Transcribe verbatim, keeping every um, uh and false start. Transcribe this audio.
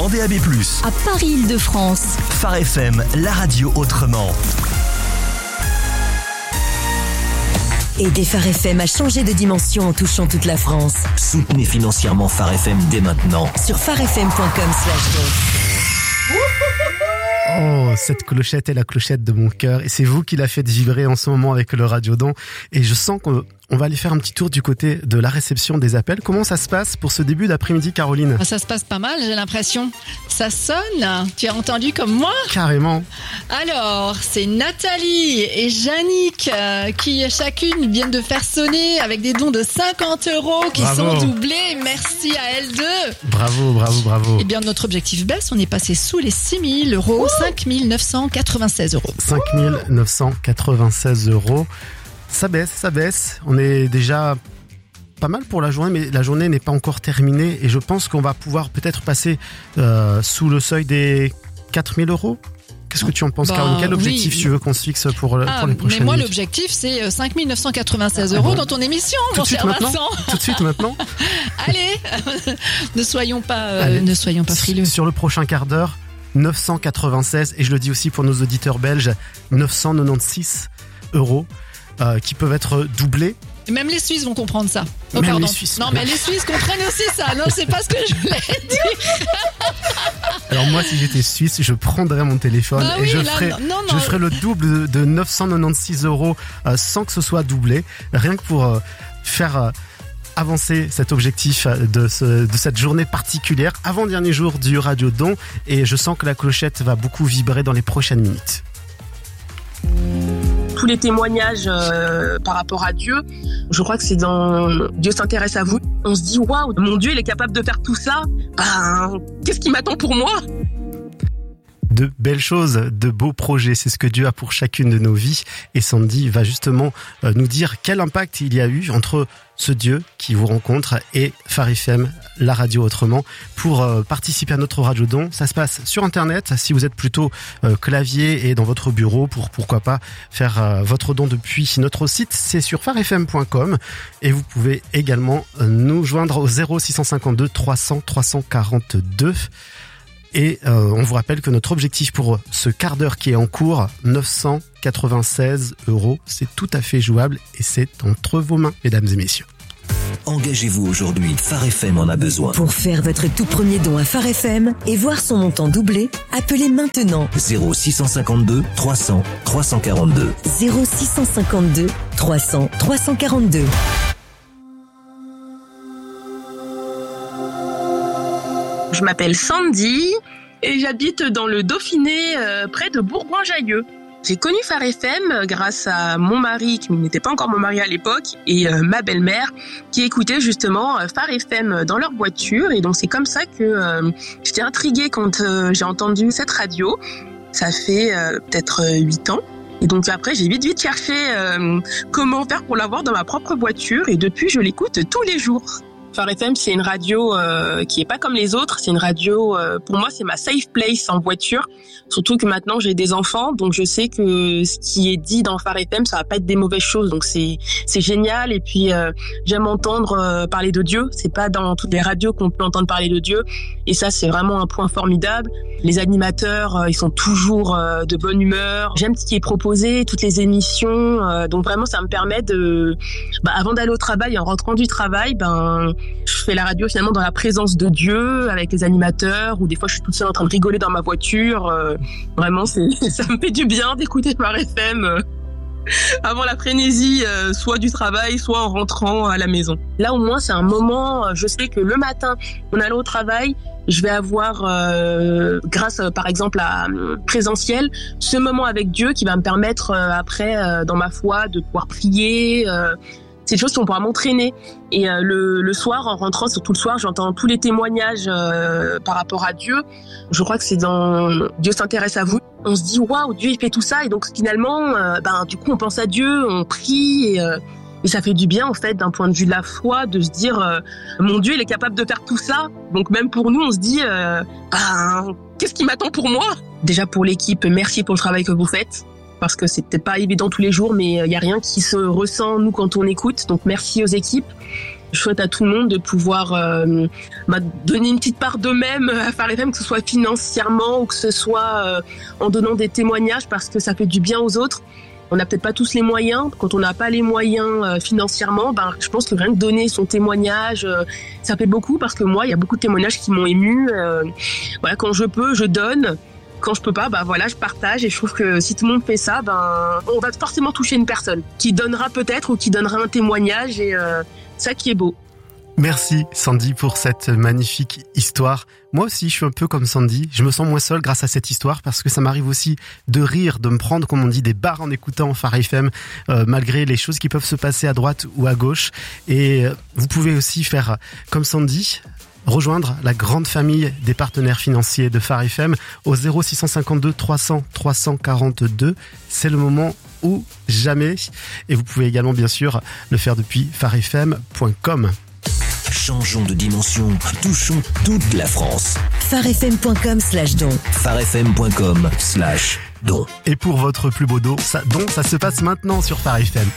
en D A B plus. À Paris-Île-de-France. Phare F M, la radio autrement. Aider Phare F M à changer de dimension en touchant toute la France. Soutenez financièrement Phare F M dès maintenant. Sur pharefm point com slash don. Oh, cette clochette est la clochette de mon cœur et c'est vous qui la faites vibrer en ce moment avec le Radiodon. Et je sens qu'on on va aller faire un petit tour du côté de la réception des appels. Comment ça se passe pour ce début d'après-midi, Caroline ? Ça se passe pas mal, j'ai l'impression. Ça sonne. Tu as entendu comme moi ? Carrément. Alors, c'est Nathalie et Yannick euh, qui chacune viennent de faire sonner avec des dons de cinquante euros qui Bravo. sont doublés. Merci à elles deux. Bravo, bravo, bravo. Eh bien, notre objectif baisse. On est passé sous les six mille euros, cinq mille neuf cent quatre-vingt-seize euros. cinq mille neuf cent quatre-vingt-seize euros. Ça baisse, ça baisse. On est déjà pas mal pour la journée, mais la journée n'est pas encore terminée et je pense qu'on va pouvoir peut-être passer euh, sous le seuil des quatre mille euros. Qu'est-ce que tu en penses, bah, Caroline ? Quel objectif oui. tu veux qu'on se fixe pour, Ah, pour les prochaines mais moi, minutes ? l'objectif, c'est cinq mille neuf cent quatre-vingt-seize euros Ah bon. dans ton émission, Tout mon de suite cher maintenant Vincent. Tout de suite maintenant Allez, ne soyons pas, euh, Allez. ne soyons pas frileux. Sur le prochain quart d'heure, neuf cent quatre-vingt-seize, et je le dis aussi pour nos auditeurs belges, neuf cent quatre-vingt-seize euros euh, qui peuvent être doublés. Et même les Suisses vont comprendre ça. Oh, Même pardon. les Suisses. Non, mais les Suisses comprennent aussi ça. Non, c'est pas ce que je voulais dire. Alors moi, si j'étais suisse, je prendrais mon téléphone Bah et oui, je, là, ferais, non, non, je non. ferais le double de, de neuf cent quatre-vingt-seize euros euh, sans que ce soit doublé, rien que pour euh, faire... Euh, avancer cet objectif de, ce, de cette journée particulière, avant-dernier jour du Radiodon, et je sens que la clochette va beaucoup vibrer dans les prochaines minutes. Tous les témoignages euh, par rapport à Dieu, je crois que c'est dans Dieu s'intéresse à vous. On se dit waouh, mon Dieu, il est capable de faire tout ça. Ben, qu'est-ce qui m'attend pour moi ? De belles choses, de beaux projets, c'est ce que Dieu a pour chacune de nos vies. Et Sandy va justement euh, nous dire quel impact il y a eu entre ce Dieu qui vous rencontre et Phare F M, la radio autrement. Pour euh, participer à notre Radiodon, ça se passe sur Internet. Si vous êtes plutôt euh, clavier et dans votre bureau, pour pourquoi pas faire euh, votre don depuis notre site, c'est sur pharefm point com. Et vous pouvez également euh, nous joindre au zéro six cent cinquante-deux trois cents trois cent quarante-deux. Et euh, on vous rappelle que notre objectif pour ce quart d'heure qui est en cours, neuf cent quatre-vingt-seize euros, c'est tout à fait jouable et c'est entre vos mains, mesdames et messieurs. Engagez-vous aujourd'hui, Phare F M en a besoin. Pour faire votre tout premier don à Phare F M et voir son montant doublé, appelez maintenant zéro six cent cinquante-deux trois cents trois cent quarante-deux. zéro six cent cinquante-deux trois cents trois cent quarante-deux. Je m'appelle Sandy et j'habite dans le Dauphiné, euh, près de Bourgoin-Jallieu. J'ai connu Phare F M grâce à mon mari, qui n'était pas encore mon mari à l'époque, et euh, ma belle-mère, qui écoutait justement euh, Phare F M dans leur voiture. Et donc c'est comme ça que euh, j'étais intriguée quand euh, j'ai entendu cette radio. Ça fait euh, peut-être huit ans. Et donc après, j'ai vite vite cherché euh, comment faire pour l'avoir dans ma propre voiture. Et depuis, je l'écoute tous les jours. Phare F M, c'est une radio euh, qui est pas comme les autres. C'est une radio, euh, pour moi, c'est ma safe place en voiture. Surtout que maintenant, j'ai des enfants, donc je sais que ce qui est dit dans Phare F M, ça va pas être des mauvaises choses. Donc c'est c'est génial. Et puis euh, j'aime entendre euh, parler de Dieu. C'est pas dans toutes les radios qu'on peut entendre parler de Dieu. Et ça, c'est vraiment un point formidable. Les animateurs, euh, ils sont toujours euh, de bonne humeur. J'aime ce qui est proposé, toutes les émissions. Euh, donc vraiment, ça me permet de, bah, avant d'aller au travail, en rentrant du travail, ben je fais la radio finalement dans la présence de Dieu, avec les animateurs, ou des fois je suis toute seule en train de rigoler dans ma voiture. Euh, vraiment, c'est, ça me fait du bien d'écouter Phare F M euh, avant la frénésie, euh, soit du travail, soit en rentrant à la maison. Là, au moins, c'est un moment, je sais que le matin, en allant au travail, je vais avoir, euh, grâce euh, par exemple à euh, présentiel, ce moment avec Dieu qui va me permettre euh, après, euh, dans ma foi, de pouvoir prier. Euh, c'est des choses qui vont pouvoir m'entraîner. Et euh, le, le soir, en rentrant, surtout le soir, j'entends tous les témoignages euh, par rapport à Dieu. Je crois que c'est dans Dieu s'intéresse à vous. On se dit waouh, Dieu il fait tout ça, et donc finalement, euh, ben du coup on pense à Dieu, on prie, et, euh, et ça fait du bien en fait d'un point de vue de la foi de se dire euh, mon Dieu il est capable de faire tout ça. Donc même pour nous on se dit euh, ben qu'est-ce qui m'attend pour moi. Déjà pour l'équipe, merci pour le travail que vous faites. Parce que c'est peut-être pas évident tous les jours, mais il y a rien qui se ressent nous quand on écoute. Donc merci aux équipes. Je souhaite à tout le monde de pouvoir euh, bah, donner une petite part d'eux-mêmes à Phare F M, que ce soit financièrement ou que ce soit euh, en donnant des témoignages, parce que ça fait du bien aux autres. On n'a peut-être pas tous les moyens. Quand on n'a pas les moyens euh, financièrement, ben, je pense que rien que donner son témoignage, euh, ça fait beaucoup, parce que moi, il y a beaucoup de témoignages qui m'ont ému. Euh, voilà, quand je peux, je donne. Quand je peux pas, bah voilà, je partage, et je trouve que si tout le monde fait ça, ben on va forcément toucher une personne qui donnera peut-être ou qui donnera un témoignage, et euh, ça qui est beau. Merci Sandy pour cette magnifique histoire. Moi aussi, je suis un peu comme Sandy. Je me sens moins seul grâce à cette histoire, parce que ça m'arrive aussi de rire, de me prendre, comme on dit, des barres en écoutant Phare F M, euh, malgré les choses qui peuvent se passer à droite ou à gauche. Et euh, vous pouvez aussi faire comme Sandy, rejoindre la grande famille des partenaires financiers de Phare F M au zéro six cent cinquante-deux trois cents trois cent quarante-deux. C'est le moment ou jamais. Et vous pouvez également, bien sûr, le faire depuis phare f m point com. Changeons de dimension, touchons toute la France. phare f m point com slash don. phare f m point com slash don. Et pour votre plus beau don, ça, don, ça se passe maintenant sur Phare F M.